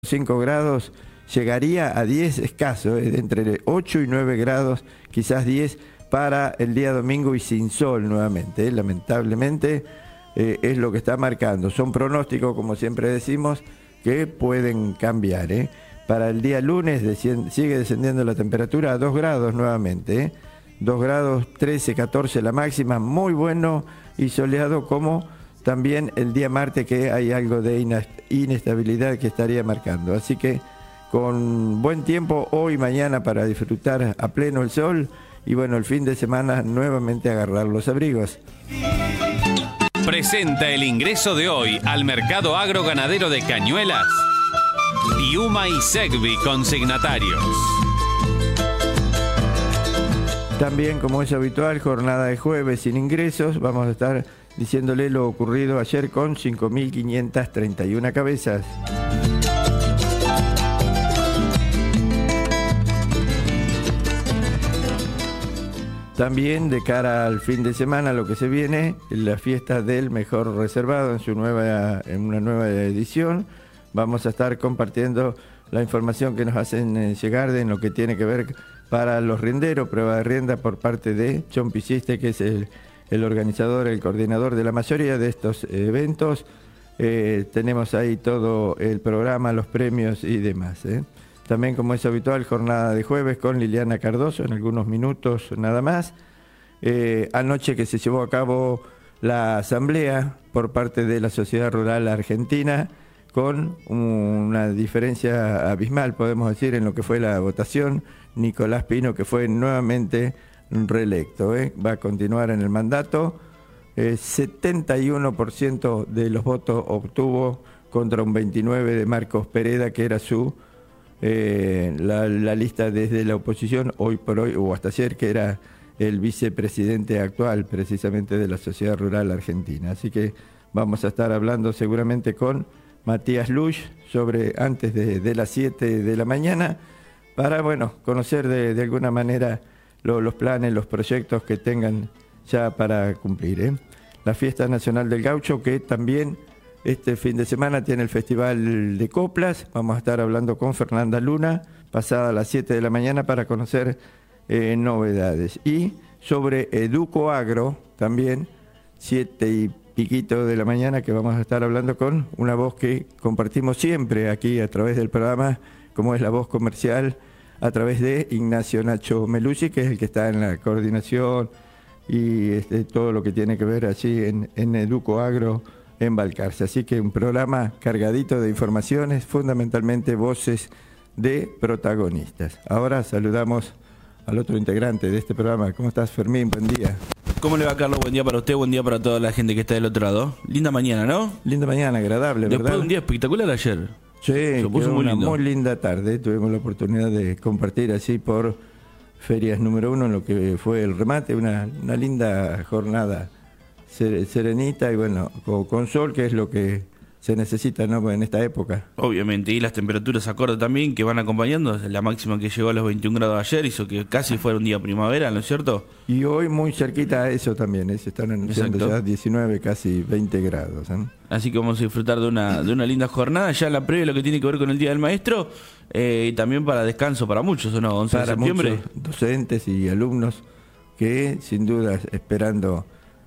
5 grados, llegaría a 10 escaso, entre 8 y 9 grados, quizás 10 para el día domingo y sin sol nuevamente. Lamentablemente es lo que está marcando. Son pronósticos, como siempre decimos, que pueden cambiar. Para el día lunes sigue descendiendo la temperatura a 2 grados nuevamente. 2 grados, 13, 14 la máxima, muy bueno y soleado, como también el día martes, que hay algo de inestabilidad que estaría marcando. Así que con buen tiempo hoy y mañana para disfrutar a pleno el sol, y bueno, el fin de semana nuevamente agarrar los abrigos. Presenta el ingreso de hoy al mercado agroganadero de Cañuelas Piuma y Segvi consignatarios. También, como es habitual, jornada de jueves sin ingresos. Vamos a estar diciéndole lo ocurrido ayer con 5.531 cabezas. También, de cara al fin de semana, lo que se viene, la fiesta del mejor reservado en una nueva edición. Vamos a estar compartiendo la información que nos hacen llegar en lo que tiene que ver para los rienderos, prueba de rienda por parte de Chompiciste, que es el organizador, el coordinador de la mayoría de estos eventos. Tenemos ahí todo el programa, los premios y demás. También, como es habitual, jornada de jueves con Liliana Cardoso en algunos minutos nada más. Anoche que se llevó a cabo la asamblea por parte de la Sociedad Rural Argentina, con una diferencia abismal, podemos decir, en lo que fue la votación. Nicolás Pino, que fue nuevamente reelecto, va a continuar en el mandato. 71% de los votos obtuvo contra un 29% de Marcos Pereda, que era la lista desde la oposición, hoy por hoy, o hasta ayer, que era el vicepresidente actual precisamente de la Sociedad Rural Argentina. Así que vamos a estar hablando seguramente con Matías Luch sobre antes de las 7 de la mañana, para, bueno, conocer de alguna manera los planes, los proyectos que tengan ya para cumplir. La Fiesta Nacional del Gaucho, que también este fin de semana tiene el Festival de Coplas. Vamos a estar hablando con Fernanda Luna, pasada las 7 de la mañana, para conocer novedades. Y sobre Educo Agro, también 7 y piquito de la mañana, que vamos a estar hablando con una voz que compartimos siempre aquí a través del programa, como es la voz comercial, a través de Ignacio Nacho Melucci, que es el que está en la coordinación y todo lo que tiene que ver allí en Educo Agro en Balcarce. Así que un programa cargadito de informaciones, fundamentalmente voces de protagonistas. Ahora saludamos al otro integrante de este programa. ¿Cómo estás, Fermín? Buen día. ¿Cómo le va, Carlos? Buen día para usted, buen día para toda la gente que está del otro lado. Linda mañana, ¿no? Linda mañana, agradable, ¿verdad? Después de un día espectacular ayer. Sí, muy linda tarde. Tuvimos la oportunidad de compartir así por Ferias número 1 en lo que fue el remate, una linda jornada serenita y bueno, con sol, que es lo que se necesita, ¿no?, en esta época. Obviamente, y las temperaturas acorde también, que van acompañando. La máxima que llegó a los 21 grados ayer hizo que casi fuera un día primavera, ¿no es cierto? Y hoy muy cerquita a eso también, se están anunciando ya 19, casi 20 grados. Así que vamos a disfrutar de una linda jornada, ya la previa, lo que tiene que ver con el Día del Maestro, y también para descanso para muchos, ¿o no? 11 de septiembre. Muchos docentes y alumnos que, sin duda, esperando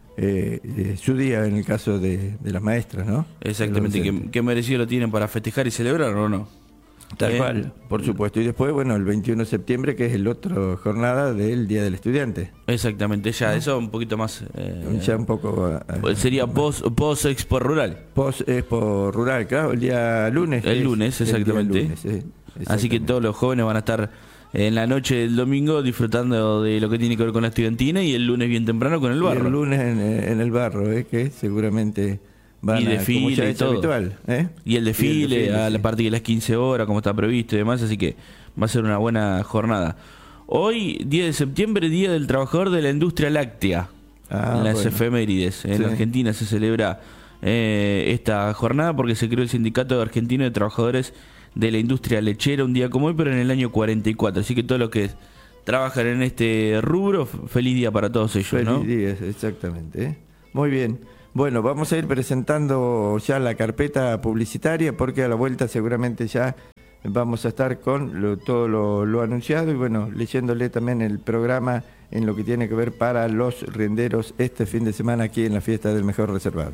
su día, en el caso de las maestras, ¿no? Exactamente, que merecido lo tienen para festejar y celebrar, ¿o no? Tal cual, por supuesto. Y después, bueno, el 21 de septiembre, que es el otro jornada del Día del Estudiante. Exactamente, ya eso un poquito más... ya un poco... sería post Expo Rural. Post Expo Rural, claro, el día lunes. El lunes, exactamente. Exactamente. Así que todos los jóvenes van a estar en la noche del domingo disfrutando de lo que tiene que ver con la estudiantina, y el lunes bien temprano con el barro. Y el lunes en el barro, que seguramente van y desfile, como ya y es todo. Habitual. Y el desfile a la partir de las 15 horas, como está previsto y demás, así que va a ser una buena jornada. Hoy, 10 de septiembre, Día del Trabajador de la Industria Láctea. En las efemérides. En Argentina se celebra esta jornada porque se creó el Sindicato Argentino de Trabajadores de la Industria Lechera un día como hoy, pero en el año 44. Así que todos los que trabajan en este rubro, feliz día para todos ellos, ¿no? Feliz día, exactamente. Muy bien. Bueno, vamos a ir presentando ya la carpeta publicitaria porque a la vuelta seguramente ya vamos a estar con todo lo anunciado y bueno, leyéndole también el programa en lo que tiene que ver para los rienderos este fin de semana aquí en la fiesta del mejor reservado.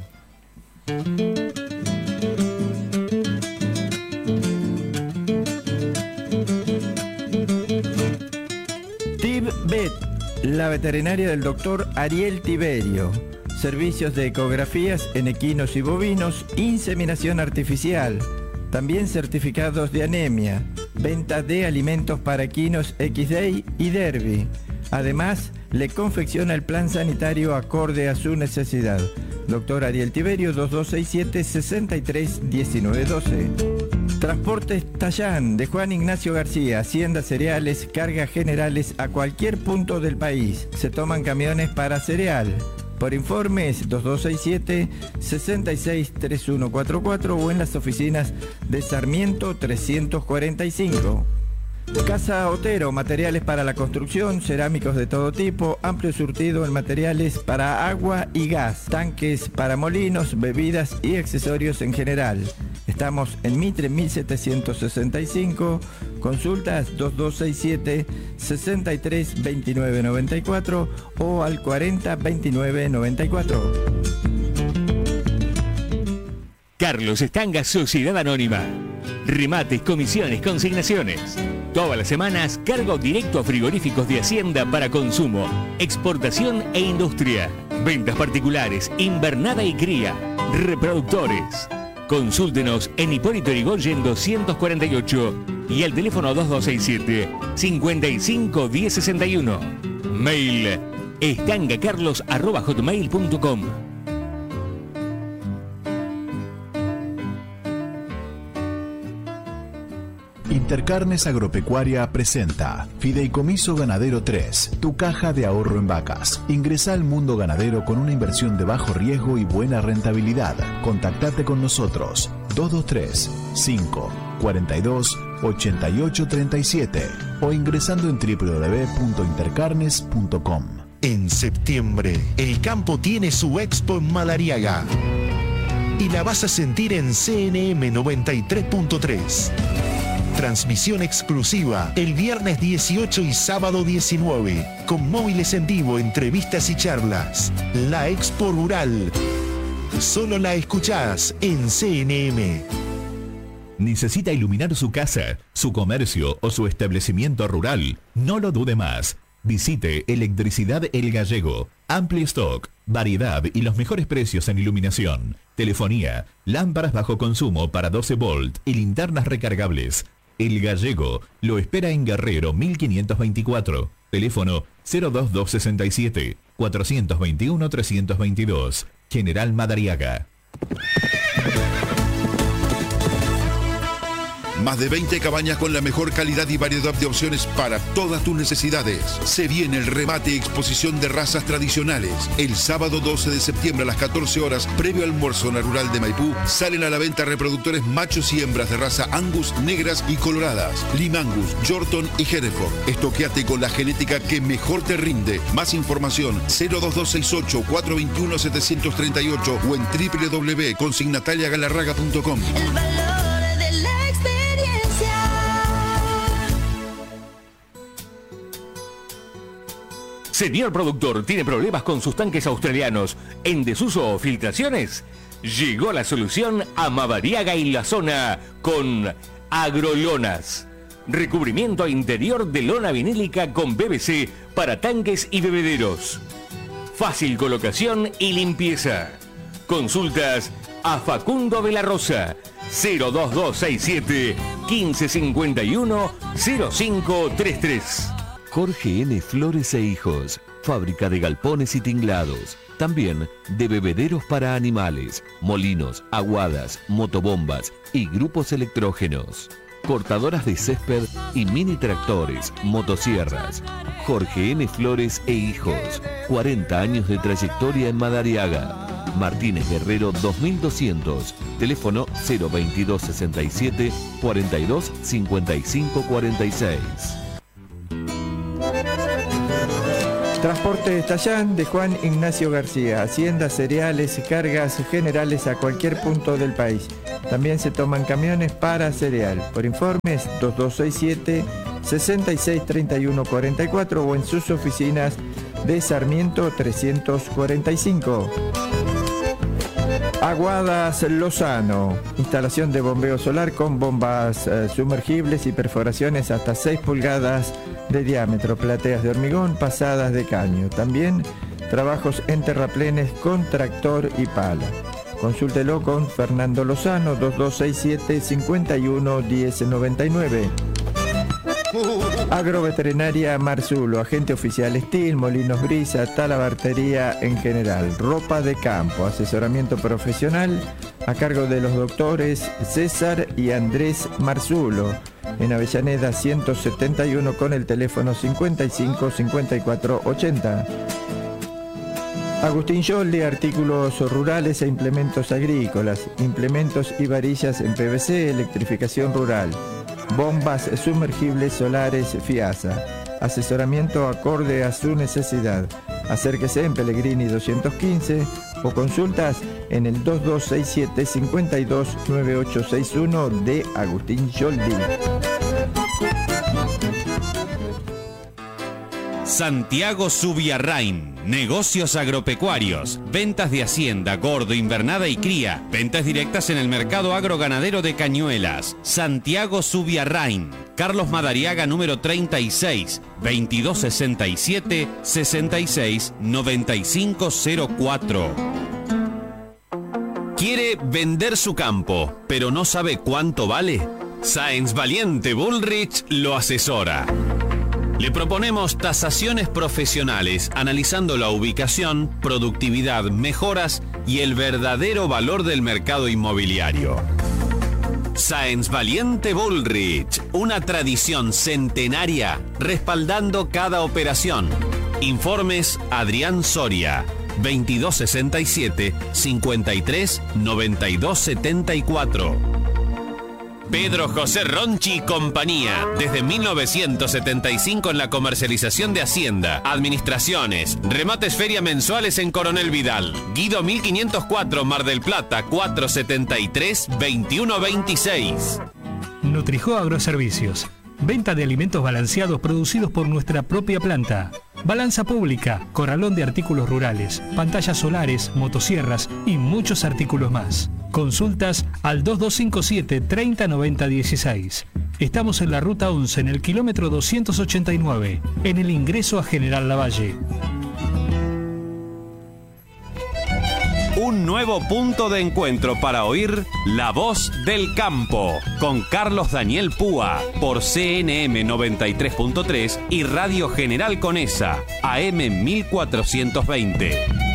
TibVet, la veterinaria del doctor Ariel Tiberio. Servicios de ecografías en equinos y bovinos, inseminación artificial, también certificados de anemia, venta de alimentos para equinos XDay y Derby. Además, le confecciona el plan sanitario acorde a su necesidad. Doctor Ariel Tiberio, 2267-631912. Transportes Tallán, de Juan Ignacio García, Hacienda Cereales, cargas generales a cualquier punto del país. Se toman camiones para cereal. Por informes 2267-663144 o en las oficinas de Sarmiento 345. Casa Otero, materiales para la construcción, cerámicos de todo tipo, amplio surtido en materiales para agua y gas, tanques para molinos, bebidas y accesorios en general. Estamos en Mitre 1765, consultas 2267-632994 o al 402994. Carlos Estanga, Sociedad Anónima. Remates, comisiones, consignaciones. Todas las semanas, cargo directo a frigoríficos de Hacienda para consumo, exportación e industria. Ventas particulares, invernada y cría. Reproductores. Consúltenos en Hipólito Yrigoyen 248 y al teléfono 2267-551061. Mail estangacarlos@hotmail.com. Intercarnes Agropecuaria presenta Fideicomiso Ganadero 3, tu caja de ahorro en vacas. Ingresa al mundo ganadero con una inversión de bajo riesgo y buena rentabilidad. Contactate con nosotros 223-542-8837 o ingresando en www.intercarnes.com. En septiembre, el campo tiene su expo en Madariaga y la vas a sentir en CNM 93.3. Transmisión exclusiva el viernes 18 y sábado 19, con móviles en vivo, entrevistas y charlas. La Expo Rural. Solo la escuchás en CNM. ¿Necesita iluminar su casa, su comercio o su establecimiento rural? No lo dude más. Visite Electricidad El Gallego. Amplio stock, variedad y los mejores precios en iluminación, telefonía, lámparas bajo consumo para 12 volt y linternas recargables. El Gallego lo espera en Guerrero 1524. Teléfono 02267 421 322. General Madariaga. Más de 20 cabañas con la mejor calidad y variedad de opciones para todas tus necesidades. Se viene el remate y exposición de razas tradicionales. El sábado 12 de septiembre a las 14 horas, previo almuerzo en la rural de Maipú, salen a la venta reproductores machos y hembras de raza Angus, negras y coloradas, Lima Angus, Yorkton y Hereford. Estoqueate con la genética que mejor te rinde. Más información 02268 421 738 o en www.consignataliagalarraga.com. Señor productor, ¿tiene problemas con sus tanques australianos en desuso o filtraciones? Llegó la solución a Madariaga y la zona con Agrolonas. Recubrimiento interior de lona vinílica con PVC para tanques y bebederos. Fácil colocación y limpieza. Consultas a Facundo de la Rosa, 02267 1551 0533. Jorge N. Flores e Hijos, fábrica de galpones y tinglados, también de bebederos para animales, molinos, aguadas, motobombas y grupos electrógenos, cortadoras de césped y mini tractores, motosierras. Jorge N. Flores e Hijos, 40 años de trayectoria en Madariaga. Martínez Guerrero 2200, teléfono 02267 42 55 46. Transporte Tallán de Juan Ignacio García. Hacienda, cereales y cargas generales a cualquier punto del país. También se toman camiones para cereal. Por informes 2267 663144 o en sus oficinas de Sarmiento 345. Aguadas Lozano, instalación de bombeo solar con bombas sumergibles y perforaciones hasta 6 pulgadas de diámetro, plateas de hormigón pasadas de caño. También trabajos en terraplenes con tractor y pala. Consúltelo con Fernando Lozano, 2267 511099. Agroveterinaria Marzulo, agente oficial Estil, Molinos Brisa, talabartería en general, ropa de campo, asesoramiento profesional a cargo de los doctores César y Andrés Marzulo, en Avellaneda 171 con el teléfono 55 54 80. Agustín Yoldi, artículos rurales e implementos agrícolas, implementos y varillas en PVC, electrificación rural. Bombas sumergibles solares FIASA. Asesoramiento acorde a su necesidad. Acérquese en Pellegrini 215 o consultas en el 2267 529861 de Agustín Yoldi. Santiago Subiarrain, negocios agropecuarios, ventas de hacienda, gordo, invernada y cría, ventas directas en el mercado agroganadero de Cañuelas. Santiago Subiarrain, Carlos Madariaga número 36, 2267 66 9504. ¿Quiere vender su campo, pero no sabe cuánto vale? Sáenz Valiente Bullrich lo asesora. Le proponemos tasaciones profesionales, analizando la ubicación, productividad, mejoras y el verdadero valor del mercado inmobiliario. Sáenz Valiente Bullrich, una tradición centenaria respaldando cada operación. Informes Adrián Soria, 2267 53 92 74. Pedro José Ronchi y compañía, desde 1975 en la comercialización de Hacienda, administraciones, remates feria mensuales en Coronel Vidal, Guido 1504, Mar del Plata, 473 2126. Nutrijó Agroservicios, venta de alimentos balanceados producidos por nuestra propia planta. Balanza pública, corralón de artículos rurales, pantallas solares, motosierras y muchos artículos más. Consultas al 2257 3090 16. Estamos en la ruta 11, en el kilómetro 289, en el ingreso a General Lavalle. Un nuevo punto de encuentro para oír La Voz del Campo con Carlos Daniel Púa por CNM 93.3 y Radio General Conesa AM 1420.